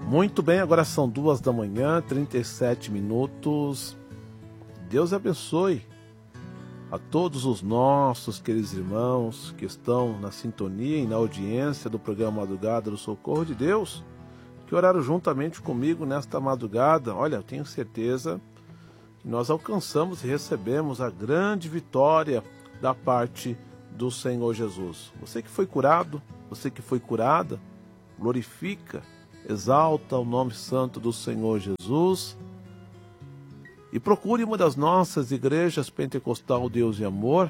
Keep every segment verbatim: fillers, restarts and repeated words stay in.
Muito bem, agora são duas da manhã, trinta e sete minutos. Deus abençoe a todos os nossos queridos irmãos que estão na sintonia e na audiência do programa Madrugada do Socorro de Deus, que oraram juntamente comigo nesta madrugada. Olha, eu tenho certeza que nós alcançamos e recebemos a grande vitória da parte do Senhor Jesus. Você que foi curado, você que foi curada, glorifica, exalta o nome santo do Senhor Jesus e procure uma das nossas igrejas pentecostal Deus e Amor.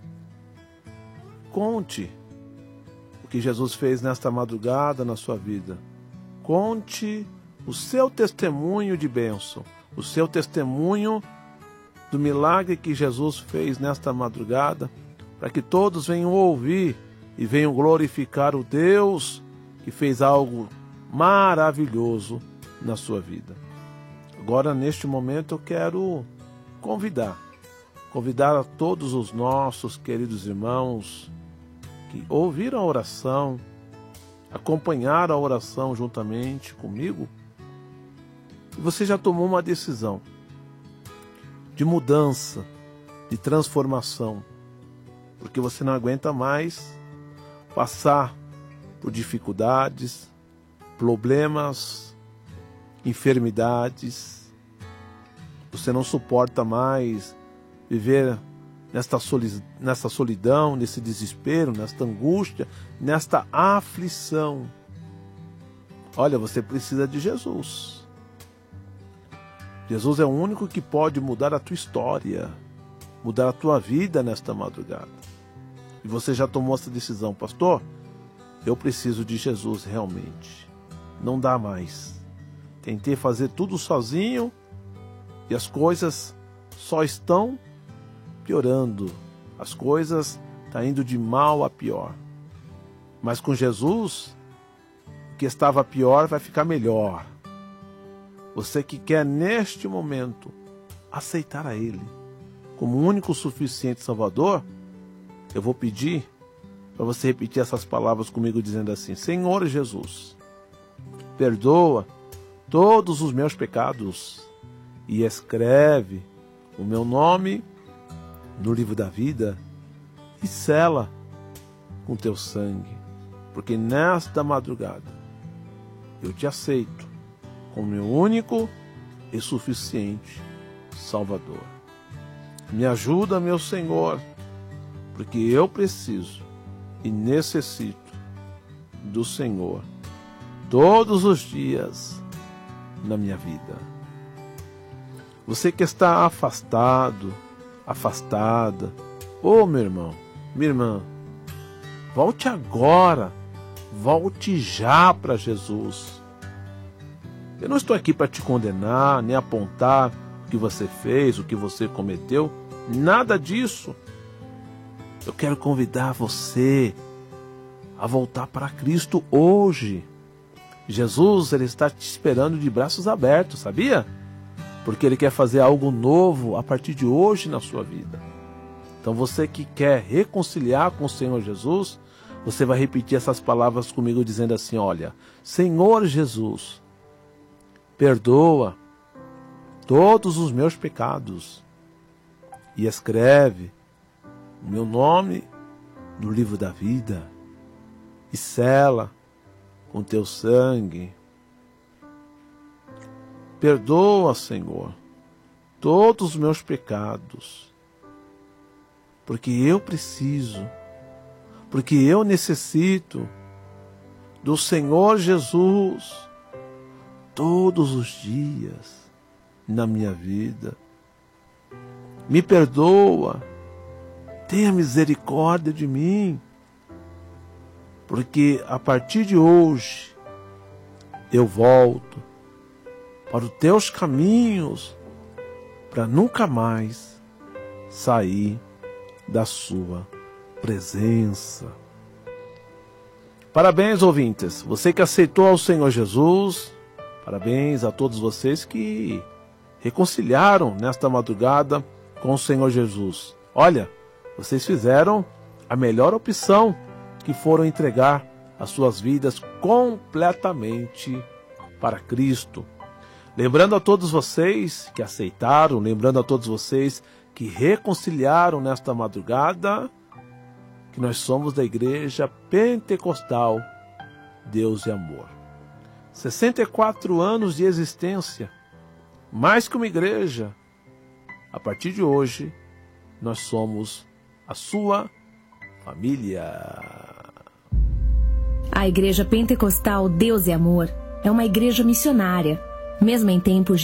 Conte o que Jesus fez nesta madrugada na sua vida. Conte o seu testemunho de bênção, o seu testemunho do milagre que Jesus fez nesta madrugada, para que todos venham ouvir e venham glorificar o Deus que fez algo maravilhoso na sua vida. Agora, neste momento, eu quero convidar, convidar a todos os nossos queridos irmãos que ouviram a oração, acompanharam a oração juntamente comigo, e você já tomou uma decisão de mudança, de transformação, porque você não aguenta mais passar por dificuldades, problemas, enfermidades. Você não suporta mais viver nesta soli- nesta solidão, nesse desespero, nesta angústia, nesta aflição. Olha, você precisa de Jesus. Jesus é o único que pode mudar a tua história, mudar a tua vida nesta madrugada. E você já tomou essa decisão, pastor? Eu preciso de Jesus realmente. Não dá mais. Tentei fazer tudo sozinho e as coisas só estão piorando. As coisas estão indo de mal a pior. Mas com Jesus, o que estava pior vai ficar melhor. Você que quer neste momento aceitar a Ele como o único suficiente Salvador, eu vou pedir para você repetir essas palavras comigo dizendo assim: Senhor Jesus, perdoa todos os meus pecados e escreve o meu nome no livro da vida e sela com teu sangue, porque nesta madrugada eu te aceito como meu único e suficiente Salvador. Me ajuda, meu Senhor, porque eu preciso e necessito do Senhor todos os dias na minha vida. Você que está afastado, afastada, ô meu irmão, minha irmã, volte agora, volte já para Jesus. Eu não estou aqui para te condenar, nem apontar o que você fez, o que você cometeu, nada disso. Eu quero convidar você a voltar para Cristo hoje. Jesus, Ele está te esperando de braços abertos, sabia? Porque Ele quer fazer algo novo a partir de hoje na sua vida. Então você que quer reconciliar com o Senhor Jesus, você vai repetir essas palavras comigo dizendo assim: olha, Senhor Jesus, perdoa todos os meus pecados e escreve o meu nome no livro da vida e sela com teu sangue. Perdoa, Senhor, todos os meus pecados, porque eu preciso, porque eu necessito do Senhor Jesus todos os dias na minha vida. Me perdoa, tenha misericórdia de mim, porque a partir de hoje eu volto para os teus caminhos, para nunca mais sair da sua presença. Parabéns, ouvintes, você que aceitou ao Senhor Jesus. Parabéns a todos vocês que reconciliaram nesta madrugada com o Senhor Jesus. Olha, vocês fizeram a melhor opção, que foram entregar as suas vidas completamente para Cristo. Lembrando a todos vocês que aceitaram, lembrando a todos vocês que reconciliaram nesta madrugada, que nós somos da Igreja Pentecostal Deus e Amor. sessenta e quatro anos de existência, mais que uma igreja. A partir de hoje, nós somos a sua família. A Igreja Pentecostal Deus e Amor é uma igreja missionária, mesmo em tempos